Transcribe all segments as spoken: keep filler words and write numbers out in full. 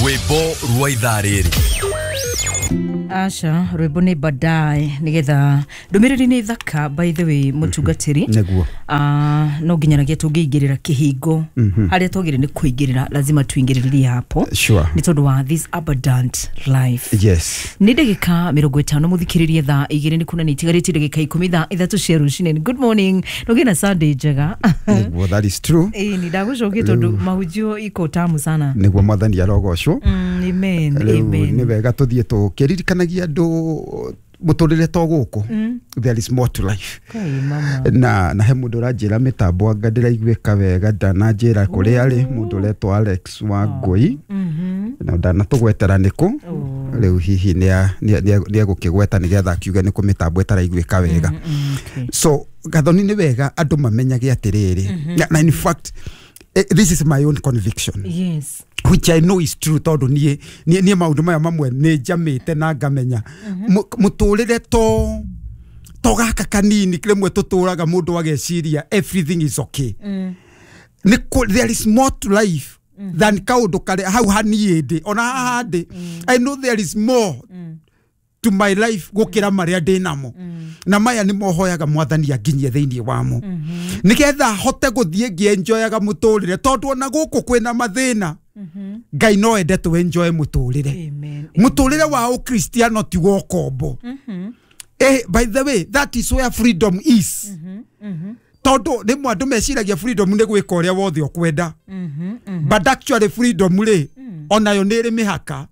Rwebo Rwaithariri. Asha, rwebo ni badai nigetha ndumiriri ni thaka by the way mutungatiri neguo ah no nginyanagia tungigirira kihingo haria tugire ni kuingirira lazima tuingiriririe hapo sure ni tondu wa this abundant life yes ni ndagika mirongo itano muthikiririe tha igire ni kuna ni tigariti ndagika ikumi tha ithatu cia rucine. Good morning nogina Sunday njega neguo that is true eh ni ndagucokia tondu mahujio iko tamu sana neguo mwathani arogocwo amen amen ni wega tuthie tukiririkanagia andu muturire to guku there is more to life kai mama na na he mundu ranjira mitambo anga ndiraiguika wega ndananjira kuri ari mundu retwo Alex Wangui na ndana tugwetera niku riu hihi ni ni agukigweta nigetha akiuga ni kumitambo etaraiguika wega so gathoni ni wega andu mamenyage atiriri na in fact this is my own conviction yes which I know is true tondu nie nie, nie maundu maya mamwe ni jamite na ngamenya muturire to to gaka kanini kiremwe tuturaga mundu ageciria everything is okay mm. Niko, there is more to life mm. than kaundu kare hau haniende ona hahande mm. I know there is more mm. to my life gukira maria ndinamo mm. na maya ni mohoyaga mwathani aginyie thiini wamo mm -hmm. nigetha hote guthie ngienjoyaga muturire tondu ona guku kwina mathina Mhm. Ngai no ende to enjoy muturire. Amen. Muturire wa ukristiano ti wokombo. Mhm. Eh by the way that is where freedom is. Mhm. Mhm. Tondu ni mwandu meciragia freedom ni gwika uria wothe okwenda. Mhm. But actually freedom ri onayo ni ri mihaka.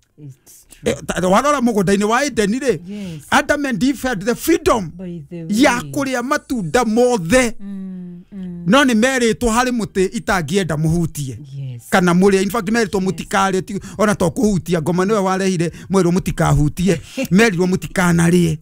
Warora mugundaini wa Eden ri Adam and Eve had the freedom ya kuria matunda mothe. No ni meritwo hari muti itangienda muhutie kana muri in fact meritwo mutikare ona to kuhutia ngoma niwe warehire mweru mutikahutie meritwo mutikanarie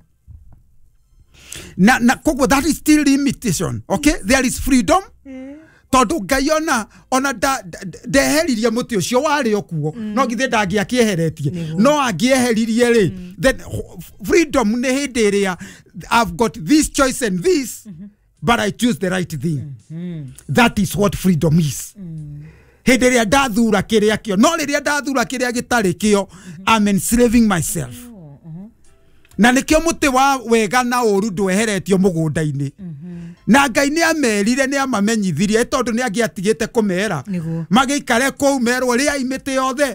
na na kogo that is still limitation okay there is freedom tondu Ngai ona ona ndeheririe muti ucio wari okuo no githe ndangiakieheretie no angieheririe ri then freedom ni hindi iria I've got this choice and this but I choose the right thing. Mm-hmm. That is what freedom is. Mm. Hederia dathura kiria kio no riria dathura kiria gitari kio I'm enslaving myself. Oh, uh-huh. Na nikio muti wa wega na oru ndweheretio mugundaini. Mm-hmm. Na Ngai ni amerire ni amamenyithirie tondu ni angiatigite kumera. Magikare ku merwo ria imite yothe.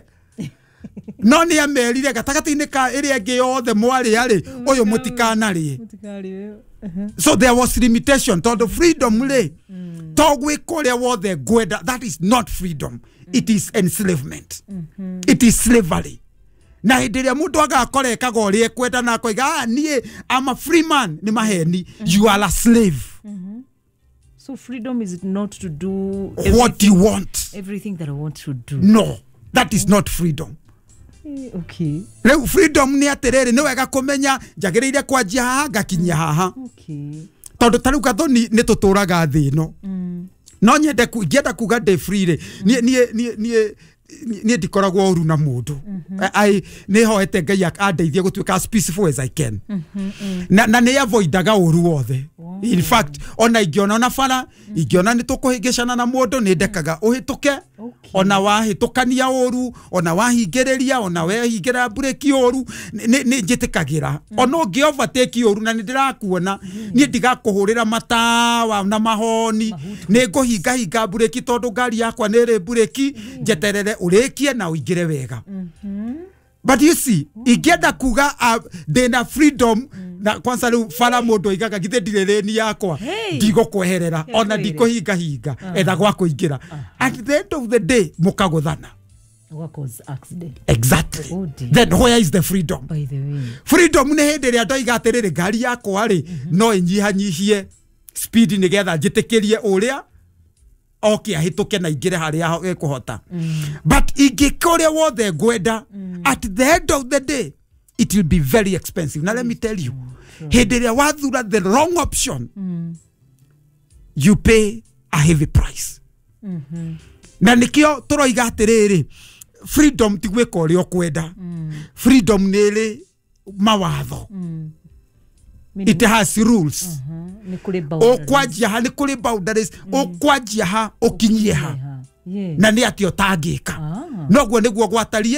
No ni amerire gatagati-ini ka iria ngi yothe mwari ari uyu mutikanari. Mutikari. Uh-huh. So there was limitation to the freedom le mm. to gwikore wothe gwenda that is not freedom mm. It is enslavement mm-hmm. It is slavery na hindiria mundu agakore kagori ekwenda na koiga ah nie I'm a free man ni maheni mm-hmm. You are a slave mm-hmm. So freedom is not to do what you want everything that I want to do no that is not freedom. Okay. Leo freedom ni aterere ni wega kumenya njagiriire kwanjia haha ngakinyia haha. Okay. Tondu taru gathoni ni tuturaga thi no. Mm. No nyende kugienda kuga de free re. Ni ni ni ni ndikoragwo uru na mundu. I ni hoete Ngai akandeithia gutuika as peaceful as I can. Na na ni avoidaga uru wothe. In fact ona ingiona na fara ingiona ni tukuhingicana na mundu ni ndekaga uhituke ona wahitukania uru ona wahingereria ona wehingira breki uru ni ni njitikagira ona ungi overtake uru na ni ndirakuona ni ndigakuhurira matawa na mahoni ni nguhinga hinga breki tondu ngari yakwa ni ri breki njeterere urikie na uingire wega. But you see, igienda kuga uh, dena freedom mm. na kwanza lu fara mundu igaga githe ndirereni yakwa ndigo kweherera hey, ona ndiko hinga hinga uh. etha gwa kuingira uh -huh. At the end of the day mukagothana what cause accident exactly oh, then where is the freedom by the way freedom ne hindi ria ndoiga atiriri ngari yakwa ri mm -hmm. no inyihanyihie speed nigetha njitikirie uria okay ahituke na ingire haria ekuhota mm. But igikore wothe gwenda mm. At the end of the day it will be very expensive. Now let me tell you mm. Hederia wathura the wrong option mm. You pay a heavy price mm -hmm. Na nikio turoiga atiriri freedom ti gwika uria kwenda mm. Freedom nili mawatho mm. It has rules uh-huh. Nikuri boundaries okwanjia ha nikuri boundaries mm. Okwanjia ha okinyie ha yeah. Na ni atio tangika ah. Noguo niguo gwatarie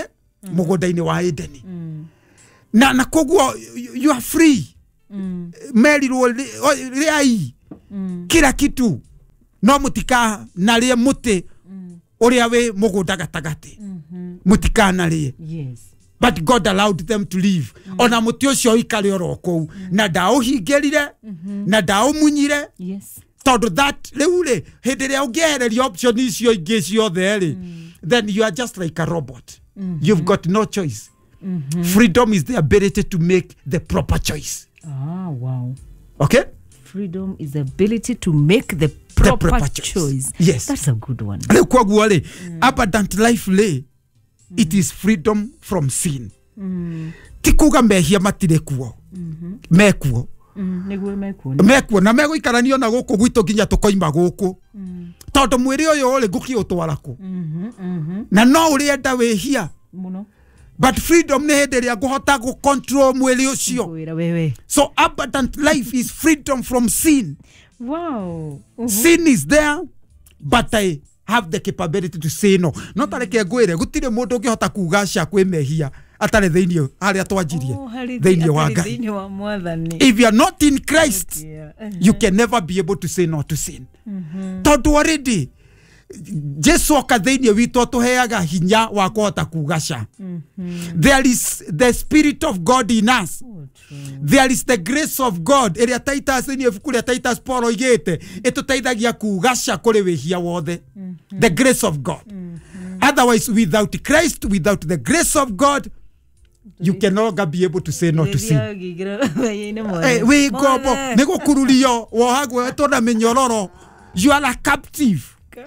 mũgũnda-inĩ wa Edeni na na koguo you are free merirwo rĩai kila kitu no mutika narie muti uria we mũgũnda gatagati mutika narie Yes. but God allowed them to live ona muti ucio ikare oro kou na ndaũhingĩrire na ndaũmunyire Yes. tondu that riu-rĩ hĩndĩ ĩrĩa ũngĩehereria option icio ingĩ ciothe-rĩ then you are just like a robot. You've got no choice. Freedom is the ability to make the proper choice. Ah, wow. Okay? Freedom is the ability to make the proper, proper choice. choice. Yes. That's a good one. Riu koguo-rĩ abundant life-rĩ it is freedom from sin. Ti kuga mehia matire kuo mekuo Nĩguo mekuo. mekuo na megũikarania na gũkũ gwitũ nginya tũkoima gũkũ tondũ mwĩrĩ ũyũ-rĩ ngũkĩũtwara kũ na no ũrĩenda wĩhia Mũno. but freedom nĩ hĩndĩ ĩrĩa ngũhota gũcontrol mwĩrĩ ũcio. Wĩra wewe. So abundant life is freedom from sin. Wow. Sin is there but I have the capability to say no. No tareke ngwĩre gũtirĩ mũndũ ũngĩhota kuga aca kwĩ mehia atarĩ thĩinĩ harĩa twanjirie thĩinĩ wa Ngai. Thĩinĩ wa Mwathani. If you are not in Christ, Yeah. you can never be able to say no to sin. Tondu already Jesu oka thĩinĩ witũ atũheaga hinya wa kũhota kuga ca. There is the spirit of God in us. There is the grace of God. Ĩrĩa Titus thĩinĩ ibuku rĩa Titus Paul oigĩte ĩtũteithagia kuga ca kũrĩ wĩhia wothe. The grace of God. Otherwise, without Christ, without the grace of God, you can no longer be able to say no to sin. Hey, we go ne go kururio wohagwo etona minyororo. You are a captive.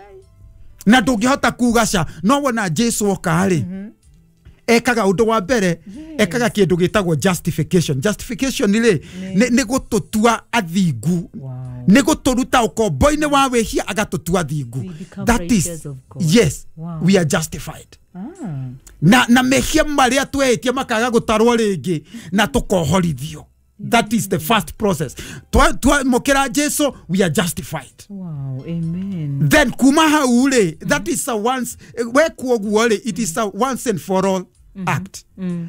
Na ndũngĩhota kuga ca no wona Jesu oka-rĩ ekaga ũndũ wa mbere ekaga kĩndũ gĩtagwo justification. Justification rĩ nĩ gũtũtua athingu, nĩ gũtũruta ũkombo-inĩ wa wĩhia agatũtua athingu. That is, yes, we are justified. na na mehia maria twehetie makaga gũtarwo rĩngĩ na tũkohorithio. That is the first process. Twamũkĩra Jesu, we are justified. Wow, amen. Then kuma hau-rĩ, that is a once, wekwo guo-rĩ, it is a once and for all act.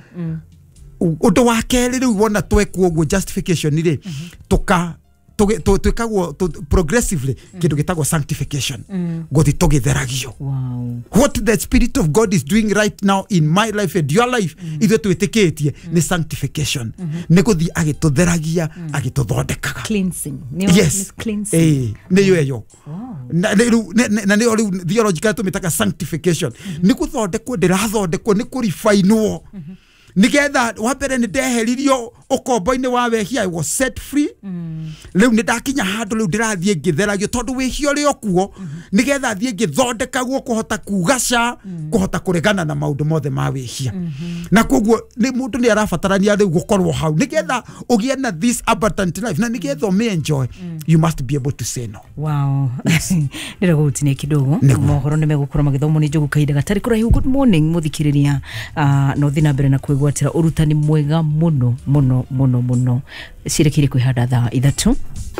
Ũndũ wa kerĩ rĩu wona twekwo guo justification-rĩ, tuka twĩkagwo progressively kĩndũ gĩtagwo sanctification. Gũthi tũgĩtheragio. Wow. What the Spirit of God is doing right now in my life and your life ithuĩ twĩtĩkĩtie nĩ sanctification. Nĩ gũthi agĩtũtheragia agĩtũthondekaga. Cleansing. Yes. Eh, nĩyo ĩyo. Na nĩyo rĩu theological tũmĩtaga sanctification. Nĩ gũthondekwo ndĩrathondekwo nĩ kũrifainwo. Nigetha wa mbere nĩ ndeheririo ũkombo-inĩ wa wehia, I was set free. Rĩu nĩ ndakinya handũ rĩu ndĩrathiĩ ngĩtheragio tondũ wĩhia ũrĩ o kuo nigetha thiĩ ngĩthondekagwo kũhota kuga ca kũhota kũregana na maũndũ mothe ma wĩhia. Na koguo nĩ mũndũ nĩ arabatarania rĩu gũkorwo hau nigetha ũgĩe na this abundant life na nigetha ũmĩ enjoy, you must be able to say no. Wow. Nĩra gũtinia kidogo mohoro nĩ megũkorwo magĩthomwo nĩ Njogu Kainda gatarĩ kũraihu. Good morning mũthikĩrĩria, no thiĩ na mbere na kwĩgwatĩra ũrutani mwega mũno mũno mũno mũno. Cirekire kwĩhanda thaa ithatũ.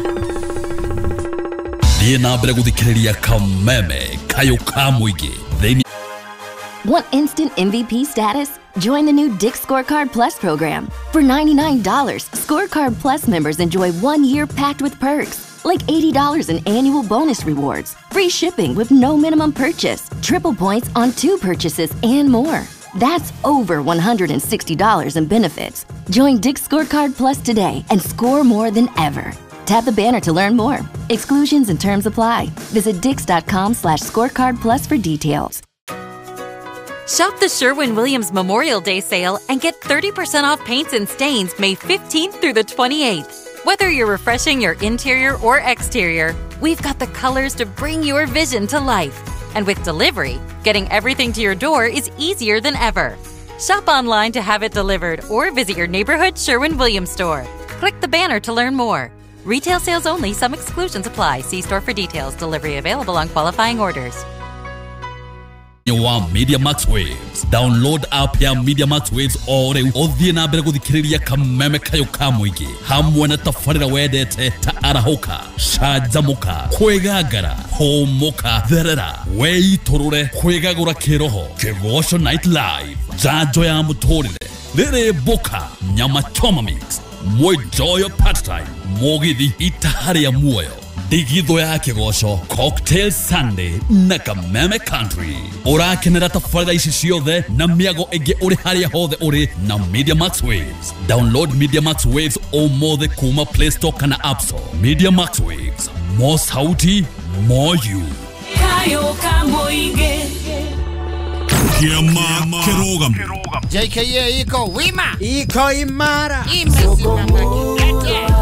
Thiĩ na mbere gũthikĩrĩria kameme kayo ka mũingĩ thĩinĩ. Want instant M V P status? Join the new Dick's Scorecard Plus program. For ninety-nine dollars, Scorecard Plus members enjoy one year packed with perks, like eighty dollars in annual bonus rewards, free shipping with no minimum purchase, triple points on two purchases, and more. That's over one hundred sixty dollars in benefits. Join Dick's Scorecard Plus today and score more than ever. Tap the banner to learn more. Exclusions and terms apply. Visit dix.com slash scorecard plus for details. Shop the Sherwin-Williams Memorial Day sale and get thirty percent off paints and stains May fifteenth through the twenty-eighth. Whether you're refreshing your interior or exterior, we've got the colors to bring your vision to life. And with delivery, getting everything to your door is easier than ever. Shop online to have it delivered or visit your neighborhood Sherwin-Williams store. Click the banner to learn more. Retail sales only. Some exclusions apply. See store for details. Delivery available on qualifying orders. wa Media Max Waves. Download app ya Media Max Waves ore uthie na mbere guthikiriria kameme kayo ka muingi hamwe na tafarira wedete ta arahoka shajamuka kwegagara homoka therera weiturure kwegagura kiroho Kigosho Night Live jajo ya mutorire rere boka nyama choma mix mwejoyo part time mogithi itahari ya muoyo digitho ya Kigosho Cocktail Sunday na Kameme Country urakenera tafarira ici ciothe na miago ege uri haria hothe uri na Media Max Waves. Download Media Max Waves omothe kuma Play Store kana App Store. Media Max Waves, more sauti, more you. Kayo kamoige Kiama Kerogam J K A iko wima iko imara imesimama kidete.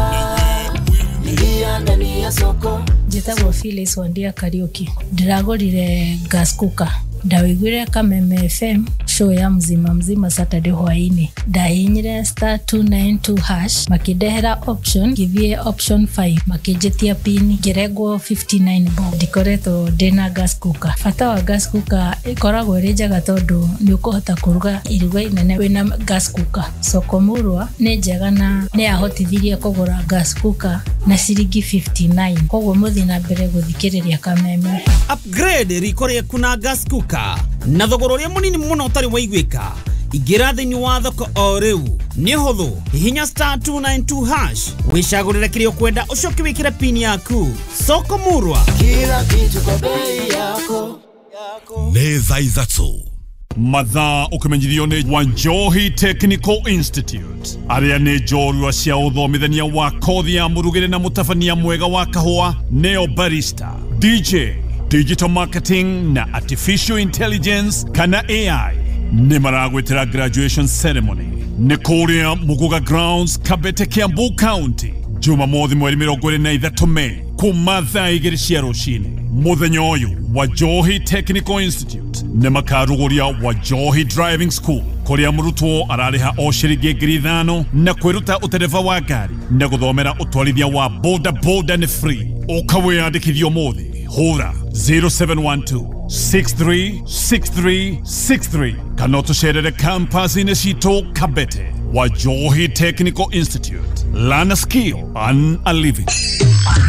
Njĩtagwo Phyllis Wandia Kariuki. Ndiragũrire gas cooker. Ndawiguire Kameme F M show ya mzima mzima Saturday hwaini. Ndahinyire star two nine two hash makindehera option githie option five makinjitia pin ngeregwo fifty-nine bob. Ndikoretwo ndina gas cooker. Bata wa gas cooker ikoragwo iri njega tondu ni ukuhota kuruga iruga inene wina gas cooker. Sokomurwa ni njega na ni ahotithirie kugura gas cooker na ciringi fifty-nine. Koguo muthi na mbere guthikiriria Kameme. Upgrade rikorie kuna gas cooker na thogoro ria munini muno utari waigwika. Igira thini wa thoko o riu ni huthu hihinya star two nine two hash wicagurire kirio kwenda ucoke wikire pin yaku. Sokomurwa Kila kitu kwa bei yako Neza izatso Mathaa ukimenyithio ni Wanjohi Technical Institute aria ni njorua cia uthomithania wa kothi ya murugire na mutabania mwega wa kahua neo barista D J digital marketing na artificial intelligence kana A I ni maragwetera graduation ceremony ni kuria Muguga Grounds Kabete Kiambu County Jumamothi mweri mirongo iri na ithatu Mei kuma thaa igiri cia rucini. Muthenya uyu Wanjohi Technical Institute ni makaruguria Wanjohi Driving School kuria murutwo arariha o ciringi ngiri ithano na kwiruta utereva wa ngari na guthomera utwarithia wa boda boda ni free. Ukawiyandikithio muthi hura zero seven one two six three six three six three kana utucerere campus-ini cito Kabete. Wanjohi Technical Institute, learn a skill, earn a living.